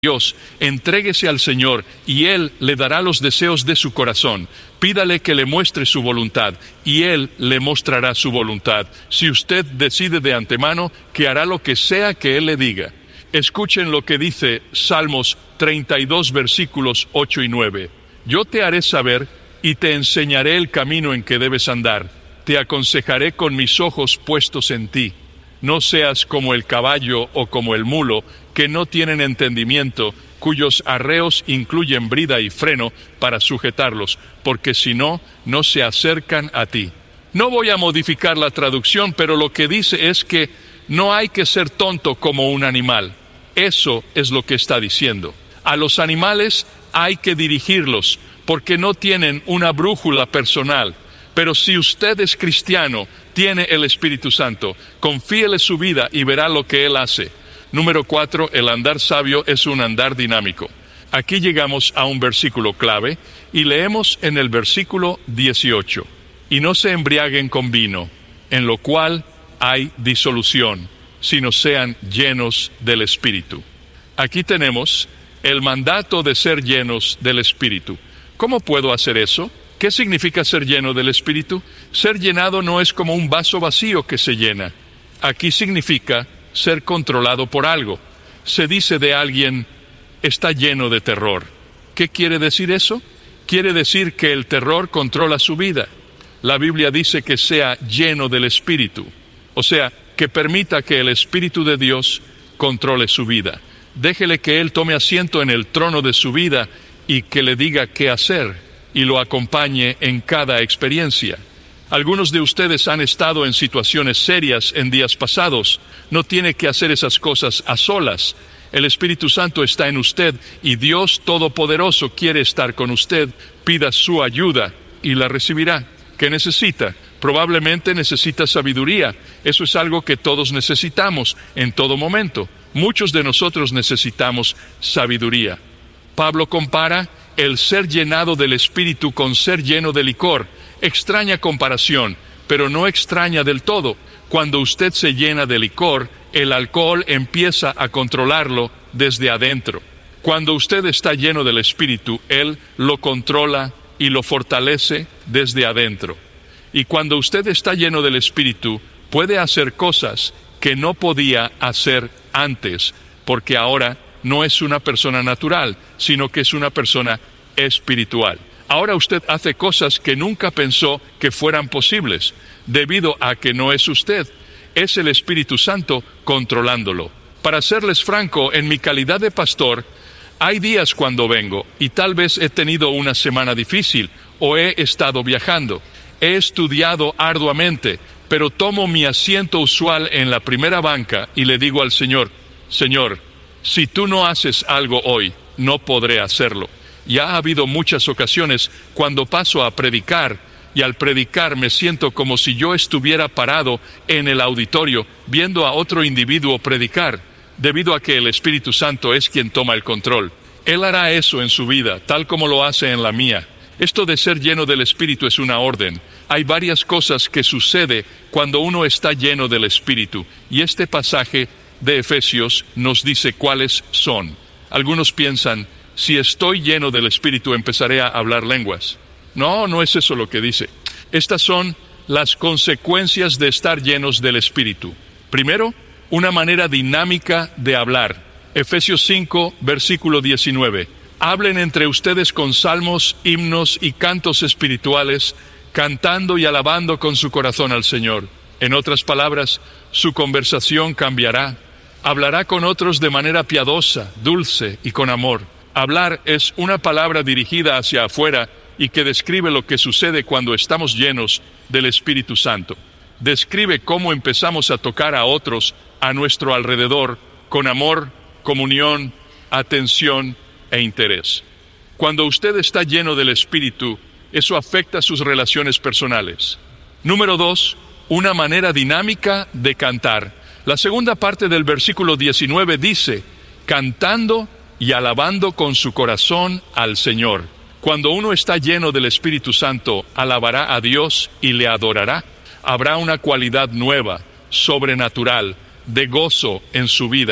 Dios, entréguese al Señor y Él le dará los deseos de su corazón. Pídale que le muestre su voluntad y Él le mostrará su voluntad. Si usted decide de antemano que hará lo que sea que Él le diga. Escuchen lo que dice Salmos 32, versículos 8 y 9. Yo te haré saber y te enseñaré el camino en que debes andar. Te aconsejaré con mis ojos puestos en ti. No seas como el caballo o como el mulo, que no tienen entendimiento, cuyos arreos incluyen brida y freno para sujetarlos, porque si no, no se acercan a ti. No voy a modificar la traducción, pero lo que dice es que no hay que ser tonto como un animal. Eso es lo que está diciendo. A los animales hay que dirigirlos, porque no tienen una brújula personal. Pero si usted es cristiano, tiene el Espíritu Santo, confíele su vida y verá lo que Él hace. Número 4, el andar sabio es un andar dinámico. Aquí llegamos a un versículo clave y leemos en el versículo 18. Y no se embriaguen con vino, en lo cual hay disolución, sino sean llenos del Espíritu. Aquí tenemos el mandato de ser llenos del Espíritu. ¿Cómo puedo hacer eso? ¿Qué significa ser lleno del Espíritu? Ser llenado no es como un vaso vacío que se llena. Aquí significa ser controlado por algo. Se dice de alguien, está lleno de terror. ¿Qué quiere decir eso? Quiere decir que el terror controla su vida. La Biblia dice que sea lleno del Espíritu. O sea, que permita que el Espíritu de Dios controle su vida. Déjele que Él tome asiento en el trono de su vida y que le diga qué hacer y lo acompañe en cada experiencia. Algunos de ustedes han estado en situaciones serias en días pasados. No tiene que hacer esas cosas a solas. El Espíritu Santo está en usted y Dios Todopoderoso quiere estar con usted. Pida su ayuda y la recibirá. ¿Qué necesita? Probablemente necesita sabiduría. Eso es algo que todos necesitamos en todo momento. Muchos de nosotros necesitamos sabiduría. Pablo compara el ser llenado del Espíritu con ser lleno de licor. Extraña comparación, pero no extraña del todo. Cuando usted se llena de licor, el alcohol empieza a controlarlo desde adentro. Cuando usted está lleno del Espíritu, Él lo controla y lo fortalece desde adentro. Y cuando usted está lleno del Espíritu, puede hacer cosas que no podía hacer antes, porque ahora no es una persona natural, sino que es una persona espiritual. Ahora usted hace cosas que nunca pensó que fueran posibles, debido a que no es usted, es el Espíritu Santo controlándolo. Para serles franco, en mi calidad de pastor, hay días cuando vengo, y tal vez he tenido una semana difícil, o he estado viajando. He estudiado arduamente, pero tomo mi asiento usual en la primera banca y le digo al Señor, Señor, si tú no haces algo hoy, no podré hacerlo. Ya ha habido muchas ocasiones cuando paso a predicar, y al predicar me siento como si yo estuviera parado en el auditorio viendo a otro individuo predicar, debido a que el Espíritu Santo es quien toma el control. Él hará eso en su vida, tal como lo hace en la mía. Esto de ser lleno del Espíritu es una orden. Hay varias cosas que sucede cuando uno está lleno del Espíritu, y este pasaje de Efesios nos dice cuáles son. Algunos piensan, si estoy lleno del Espíritu empezaré a hablar lenguas. No, no es eso lo que dice. Estas son las consecuencias de estar llenos del Espíritu. Primero, una manera dinámica de hablar. Efesios 5, versículo 19. Hablen entre ustedes con salmos, himnos y cantos espirituales, cantando y alabando con su corazón al Señor. En otras palabras, su conversación cambiará. Hablará con otros de manera piadosa, dulce y con amor. Hablar es una palabra dirigida hacia afuera y que describe lo que sucede cuando estamos llenos del Espíritu Santo. Describe cómo empezamos a tocar a otros a nuestro alrededor con amor, comunión, atención e interés. Cuando usted está lleno del Espíritu, eso afecta sus relaciones personales. Número 2, una manera dinámica de cantar. La segunda parte del versículo 19 dice, cantando y alabando con su corazón al Señor. Cuando uno está lleno del Espíritu Santo, alabará a Dios y le adorará. Habrá una cualidad nueva, sobrenatural, de gozo en su vida,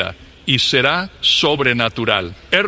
y será sobrenatural.